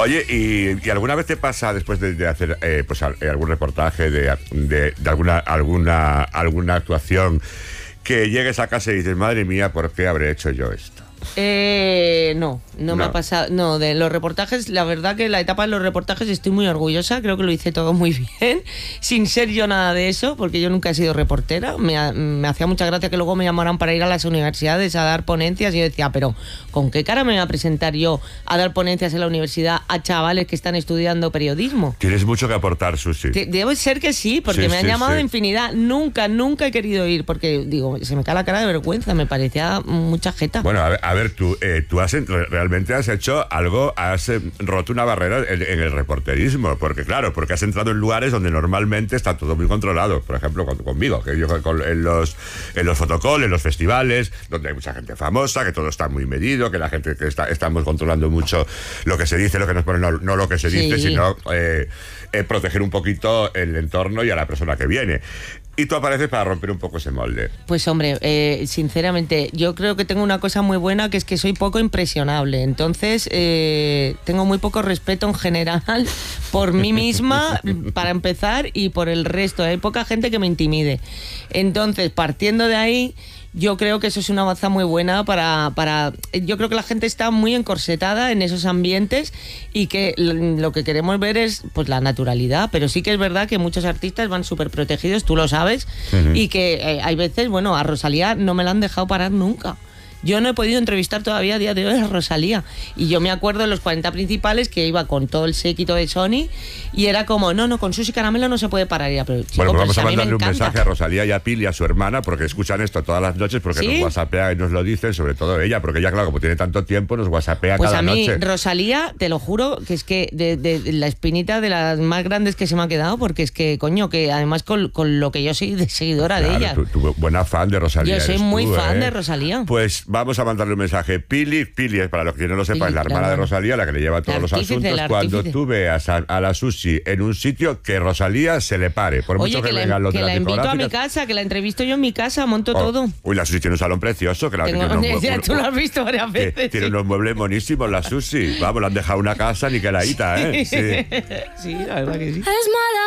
Oye, ¿y alguna vez te pasa, después de hacer algún reportaje, de alguna actuación, que llegues a casa y dices, madre mía, ¿por qué habré hecho yo esto? No me ha pasado. No, de los reportajes, la verdad que la etapa de los reportajes estoy muy orgullosa. Creo que lo hice todo muy bien, sin ser yo nada de eso, porque yo nunca he sido reportera. Me hacía mucha gracia que luego me llamaran para ir a las universidades a dar ponencias y yo decía, pero ¿con qué cara me voy a presentar yo a dar ponencias en la universidad a chavales que están estudiando periodismo? Tienes mucho que aportar, Susi. Debe ser que sí, porque me han llamado de infinidad. Nunca he querido ir, porque digo, se me cae la cara de vergüenza, me parecía mucha jeta. Bueno, a ver, tú realmente has hecho algo, has roto una barrera en el reporterismo, porque has entrado en lugares donde normalmente está todo muy controlado. Por ejemplo, conmigo, que yo en los fotocalls, en los festivales, donde hay mucha gente famosa, que todo está muy medido, que la gente que estamos controlando mucho lo que se dice, lo que nos pone, no lo que se dice, sino proteger un poquito el entorno y a la persona que viene. Y tú apareces para romper un poco ese molde. Pues hombre, sinceramente, yo creo que tengo una cosa muy buena, que es que soy poco impresionable. Entonces, tengo muy poco respeto en general por mí misma, para empezar, y por el resto. Hay poca gente que me intimide. Entonces, partiendo de ahí, yo creo que eso es una baza muy buena yo creo que la gente está muy encorsetada en esos ambientes y que lo que queremos ver es pues la naturalidad, pero sí que es verdad que muchos artistas van súper protegidos, tú lo sabes, y que hay veces, bueno, a Rosalía no me la han dejado parar nunca. Yo no he podido entrevistar todavía a día de hoy a Rosalía. Y yo me acuerdo en los 40 principales que iba con todo el séquito de Sony y era como, no, con Susi Caramelo no se puede parar. Pero, chico, bueno, pues vamos a mandarle un mensaje a Rosalía y a Pili, a su hermana, porque escuchan esto todas las noches, porque nos whatsappea y nos lo dicen, sobre todo ella, porque ella, claro, como tiene tanto tiempo, nos whatsappea cada noche. Pues a mí, Rosalía, te lo juro, que es que de la espinita de las más grandes que se me ha quedado, porque es que, coño, que además con lo que yo soy de seguidora de ella. Tú buena fan de Rosalía. Yo soy muy fan de Rosalía. Pues vamos a mandarle un mensaje. Pili, para los que no lo sepan, es la hermana de Rosalía, la que le lleva todos los asuntos. Cuando tú veas a la Susi en un sitio, que Rosalía se le pare, por mucho que vengan los de la invito a mi casa, que la entrevisto yo en mi casa, monto todo. Uy, la Susi tiene un salón precioso, que tú lo has visto varias veces. Tiene unos muebles monísimos, la Susi. Vamos, le han dejado una casa niqueladita, ¿eh? Sí, la verdad que sí.